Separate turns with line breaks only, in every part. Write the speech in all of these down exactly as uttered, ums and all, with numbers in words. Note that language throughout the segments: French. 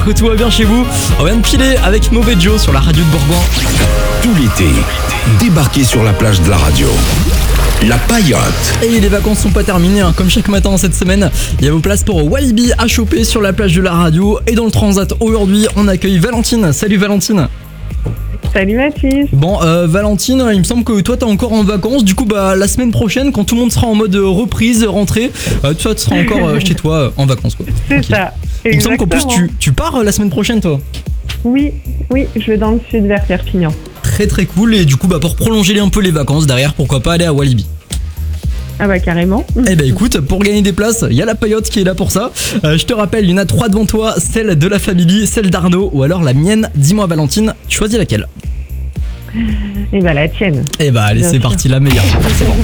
Que tout va bien chez vous. On vient de piler avec Mauvais Joe sur la radio de Bourgoin.
Tout l'été, débarquez sur la plage de la radio. La Paillote.
Et les vacances sont pas terminées, hein. Comme chaque matin cette semaine, il y a vos places pour Walibi à choper sur la plage de la radio. Et dans le Transat aujourd'hui, on accueille Valentine. Salut Valentine.
Salut Mathis.
Bon, euh, Valentine, il me semble que toi t'es encore en vacances. Du coup, bah la semaine prochaine, quand tout le monde sera en mode reprise, rentrée, euh, toi tu seras encore euh, chez toi euh, en vacances, quoi.
C'est
Okay.
ça.
Il me semble qu'en plus
Exactement.
tu, tu pars euh, la semaine prochaine, toi.
Oui, oui, je vais dans le sud vers Perpignan.
Très très cool. Et du coup, bah pour prolonger un peu les vacances derrière, pourquoi pas aller à Walibi.
Ah bah carrément.
Eh ben écoute, pour gagner des places, il y a la Paillote qui est là pour ça. Euh, je te rappelle, il y en a trois devant toi, celle de la famille, celle d'Arnaud ou alors la mienne. Dis-moi Valentine, tu choisis laquelle?
Et bah la tienne.
Eh bah allez,
Bien
c'est
sûr.
parti, la meilleure. C'est bon.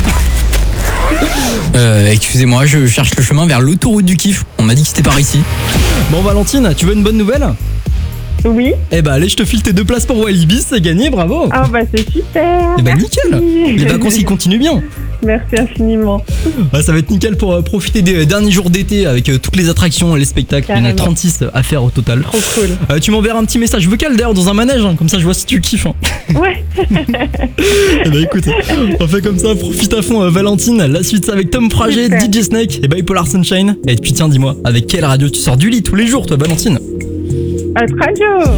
Euh, excusez-moi, je cherche le chemin vers l'autoroute du kiff. On m'a dit que c'était par ici.
Bon Valentine, tu veux une bonne nouvelle?
Oui.
Eh bah allez, je te file tes deux places pour Walibi, c'est gagné, bravo.
Ah bah c'est super.
Eh bah
Merci.
nickel. Les vacances ils continuent bien.
Merci infiniment.
Ouais, ça va être nickel pour euh, profiter des euh, derniers jours d'été avec euh, toutes les attractions et les spectacles. Il y en a
Carrément.
trente-six à faire au total.
Trop cool.
Euh, tu m'enverras un petit message vocal d'ailleurs dans un manège, hein, comme ça je vois si tu kiffes. Hein.
Ouais.
Eh bah écoute, on fait comme ça, profite à fond euh, Valentine. La suite c'est avec Tom Frager,
Super.
D J Snake et Bipolar Sunshine. Et puis tiens, dis-moi, avec quelle radio tu sors du lit tous les jours toi Valentine?
À radio.